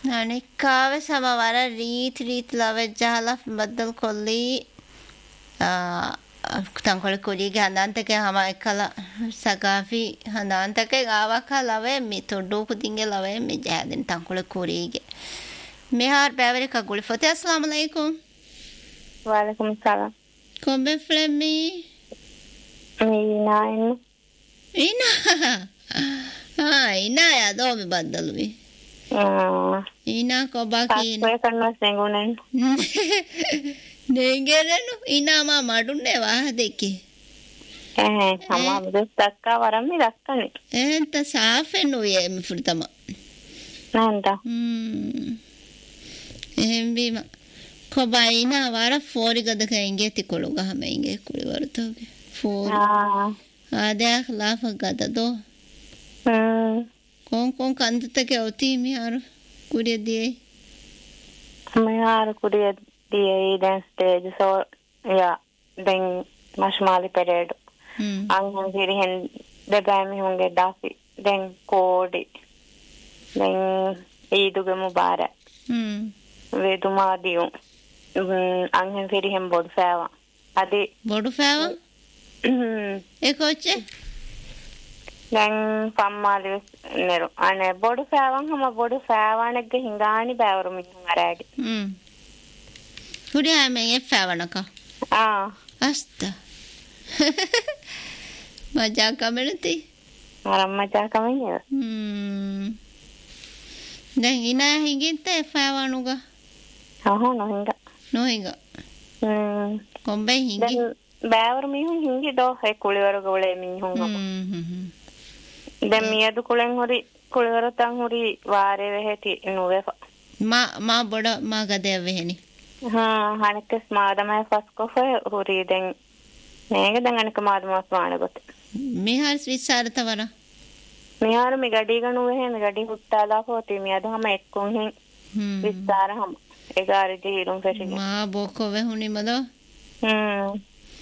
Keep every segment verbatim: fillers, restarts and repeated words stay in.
අනිකාවේ සමවර රීත් රීත් ලවජ්ජහලා බද්දල් කොල්ලි තංකොල කුඩිගේ හඳාන්තකේ හම එකල සකාෆි හඳාන්තකේ ආවකා ලවේ මි තොඩ්ඩු කුදින්ගේ ලවේ මි ජෑදෙන් තංකොල කුඩිගේ මෙහාර පැවරි කගුලි ෆොතේ අස්ලාම අලයිකුම් वालेकुम सलाम කොම්බෙ ෆ්ලෙමි ඊනා ඊනා ආ ඊනා යදෝ මි බද්දල්වි ina ko baki na kanno sengunen nengerenu ina ma madunne wa deke eh sama dus dakka waram mi dakkane enta saafenu ye mi furtama nanda hmm embi ma ko baina wara fori gada kenge tikolu ga hame inge kuli wartoge fori ah ade akhlaf gada do hmm kon kon kandta ke oti mi haru kuriya diye mi haru kuriya diye dan stage so ya den mashmali parade hmm angan siri hen de gami honge dafi den kodi den iduge mubarak hmm veduma diu angan siri hen bodu fawa adi bodu fawa e koche දැන් පම්මාලි නේරු අනේ බොඩු ෆෑවන් හැම බොඩු ෆෑවණෙක්ග හිඟානි බෑවරු මිහුන් අරෑගේ හ්ම් හුඩියා මේ ඒ ෆෑවණක ආ අස්ත මජා කමෙනති මරම් මජා කමෙන්නේ හ්ම් දැන් ඉනා හිඟින්ත ඒ ෆෑවණුග අහෝ නොහිඟ නොහිඟ හ්ම් කොම්බේ හිඟි බෑවරු මිහුන් හිඟි දෝ ඒ කුලිවරු ගොලේ මිහුන් හ්ම් හ්ම් දැන් මියදු කුලෙන් හොරි කුලවරතන් හොරි වාරේ වෙහෙති නුවෙප මා මා බොඩ මා ගදේ වෙහෙනි හා හනිකස් මාදමයි ෆස්කොෆ හොරි දැන් මේක දැන් අනික මාදමස් වානගොත මිහාර විසාරත වර මිහාර මි ගඩි ගනු වෙහෙ මි ගඩි හුත්තාලා පොති මියදු හැම එක්කුන් හින් විසාර හැම එගාරි ජීරුම් ෆෙෂි මා බොකෝ වෙහුනි මද හ්ම්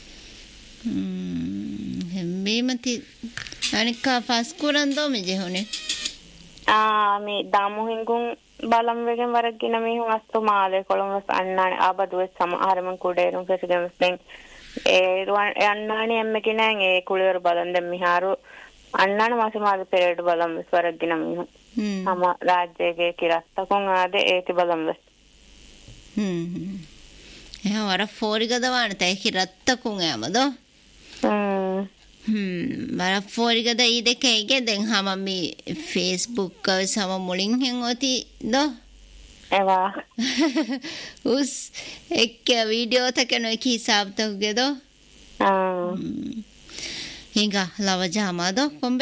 හ්ම් හෙම්බීමති අනිකා ෆස් කුරන්දෝ මෙජේ හොනේ ආ මේ දාමු හින්ගුන් බලම් වෙගෙන් වරක් ගින මේ හුන් අස්තු මාලේ කොළඹ අන්නානේ ආබදුවේ සම ආරමන් කුඩේරුම් ෆෙසිගම් ස්පෙන් ඒ අන්නානේ එම්ම කිනන් ඒ කුලියර බලන් දැන් මිහාරු අන්නානේ මාසෙ මාද පෙරේඩ් බලම් වරක් ගින මේ හුන් සම රාජ්‍යයේ කිරත්තකුන් ආදේ ඒති බලම් වෙස් හ්ම් එහා වර ෆෝරි ගදවාන තේ කිරත්තකුන් ෑමදෝ හ්ම් Hmm, bara foriga da ide kege den hama mi Facebook ka sama mulin hen oti do ewa us ek video ta keno ek hisab ta ge do ah hinga lava jama do kombe